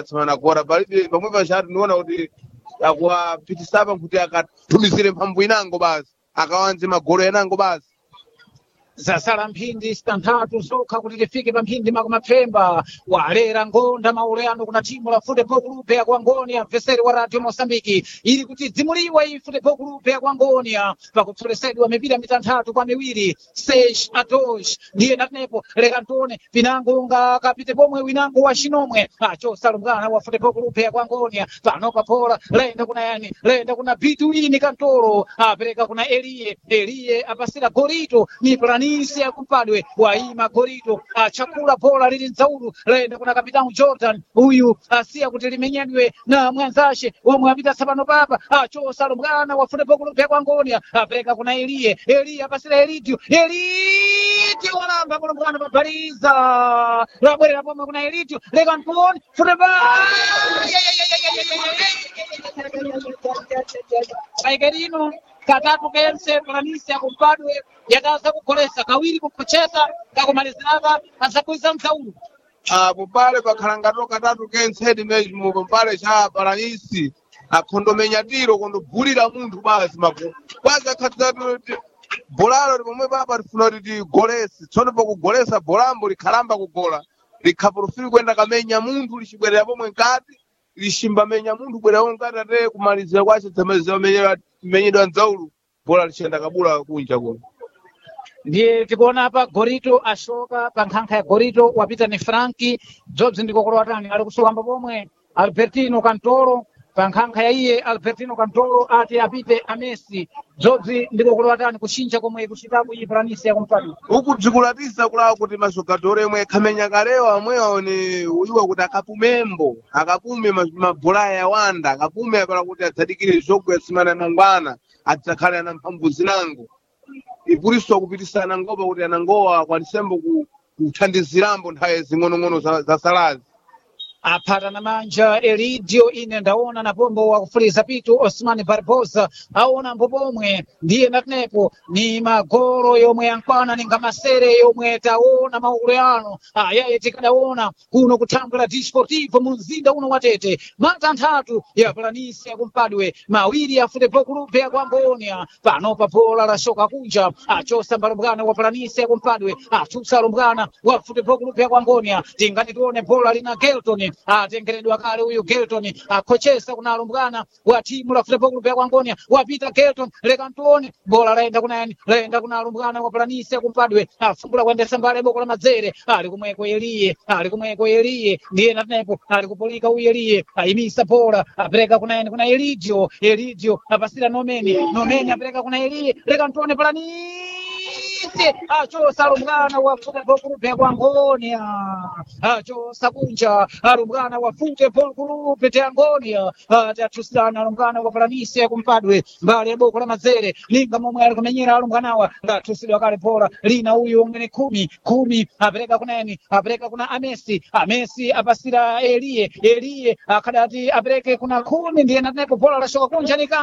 atsimana gora palibe pamwe pachati ndiona kuti akuwapitisapa kuti akatumizire mphamvu inango basi akawanze magolo enango basi zasala mphindi zitanthatu zokha kuti tifike pa mphindi makumapfemba walera ngonda mauleyano kuna timu la Futebol Clube ya Kuangonia mveseri wa Radio Mosambiki ili kuti dzimuliwa iyi Futebol Clube ya Kuangonia pakupfulesedwa mipira mitanthatu kwa miwiri 6-2 ndiye natenepo lekantone pinango nga kapite pomwe winango wa Shinomwe achosalumbwana wa Futebol Clube ya Kuangonia panopa pola lenda kuna yani lenda kuna Bituini Kantoro apereka kuna Elie apasira Gorito ni Planisi ya kumpadwe waima Gorito chakula bola lili nzauru lenda kuna kapitani Jordan huyu asia kuti limenyedwe na mwanzashe omwe apita sabano papa achosalumbwana wa Futebol Clube ya Kuangonia apereka kuna Elie apasira Elidio walamba kuna mwana babaliza labwerera pomwe kuna Elidio lekantone Futebol Aigerino katatu kense Planisi ya kumpadwe yakaza kukolesa kawiri kukucheza kakumalizirapa asakuiza mzaulu popale pakhalangato katatu kense hedi mesmo popale cha Planisi akhondomenya tiro kondobhulira munthu basi mago basi akhatsatu bolalo pomwe papa tifuna kuti tigolese tsono pakugolesa bolambo likhalamba kugola likhapurufiri kwenda kamenya munthu lichibwerera pomwe nkati lishimbamenya munthu bwerera nkati ate kumalizira kwace tsamazira menyedwa nzaulu bola lichenda kabula kunja kuno ndiye tikuona hapa Gorito ashoka pa nkhankha ya Gorito wapita ni Franki Jobs ndikokolo watani ali kusukamba pomwe Albertino Cantoro pa nkhankha ya iye Albertino Cantoro ati apite Amesi Jobs ndikokolo watani kushinja komwe kuchitabu iyi Planisi ya kumpadwe uku dzikulatisa kulawa kuti majogadore omwe khamenya kalewa amwewo ni uyiwa kuti akapume mabhola yawanda akapume para kuti adzadikire jogo yasimana mangwana adzakhale ana mphamvu zinango ipuliso kupitisana ngoba kuti anangowa akwanisembo kuthandizirambo nthawi zing'onong'ono za salazi aphata na manja Elidio ine ndaona na pombo wakufuliza pitu Osman Barbosa aona mbopomwe ndiye natenepo ni magoro yomwe yankwana ninga masere yomwe taona mauleyano ayaye tikadaona kuno kutambula Disportivo munzinda uno watete matanthatu ya Planisi ya kumpadwe mawiri ya Futebol Clube ya Kuangonia panopa bola la shoka kunja achosa mbalumbwana wa Planisi ya kumpadwe achusa lumbwana wa Futebol Clube ya Kuangonia tingani tuone bola lina Gelton atengeredwa kale huyu Gelton akochesa kuna lumbwana wa timu la Futebol Clube ya Kuangonia wapita Gelton lekantone bola laenda kuna yani laenda kuna lumbwana wa Planisi ya kumpadwe afumbula kuendesa mbale boko la mazere ali kumweko Elie ndiye natenepo ali kupolika huyu Elie aimisa bola apereka kuna yani kuna Elidio apasira Nomeni apereka kuna Elie lekantone Planisi achosa lumbwana wa Futebol Clube ya Kuangonia achosa kunja lumbwana wa Futebol Clube ya Kuangonia atatusana lumbwana wa Planisi ya kumpadwe mbali ya boko la mazere linga momwe ali kumenyera lumbwanawa tusidwa kale bola lina huyu ngene 10 apereka kuna yani apereka kuna Amesi apasira Elie akadati apereke kuna 10 ndiye natenepo bola la shoka kunja ni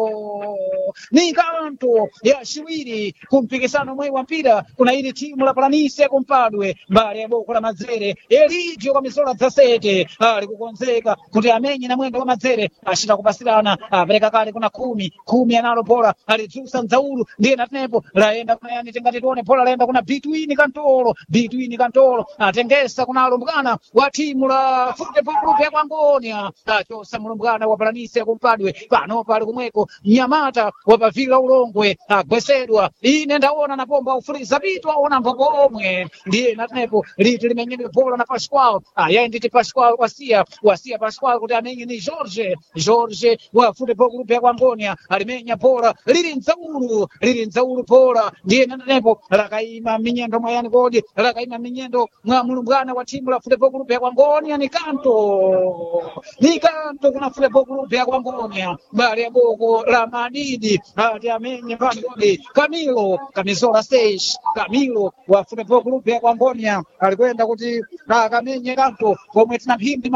kanto ya shiwiri kumpikisano mwe wa mpira kuna ili timu la Planisi ya kumpadwe mbali ya boko la mazere Elidio kwa misola za sete ali kukonzeka kuti amenye na mwendo wa mazere ashita kupasirana apereka kale kuna 10 analo bola alizusa nzaulu ndiye natenepo laenda kuna yani tingati tuone bola laenda kuna Bituini Kantoro atengesa kuna lumbwana wa timu la Futebol Clube ya Kuangonia achosa mlumbwana wa Planisi ya kumpadwe panopa ali kumweko Nyamata wapavila ulongwe agwesedwa ine ndaona na pomba ufuliza vitu aona mbopomwe ndiye natenepo liti limenyedwe bola na Pascual yaenditi Pascual wasia Pascual kuti amenye ni Jorge wa Futebol Clube ya Kuangonia alimenya bola lili nzaulu bola ndiye natenepo lakaima minyendo mwayani kodi lakaima minyendo mwa mulumbwana wa timu la Futebol Clube ya Kuangonia ni kanto kuna Futebol Clube ya Kuangonia bali ya boko la Madidi ati amenye mbangodi Camisola 6 Camilo wa Futebol Clube ya Kuangonia alikwenda kuti akamenye kanto komwe tina mphindi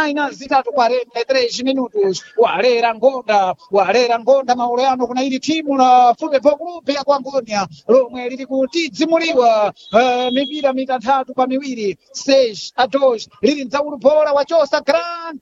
43 minutos walera ngonda mauleyano kuna ili timu la Futebol Clube ya Kuangonia lomwe lili kutidzimuliwa mipira mitanthatu pa miwiri 6-2 lili nzaulu bola wachosa Gran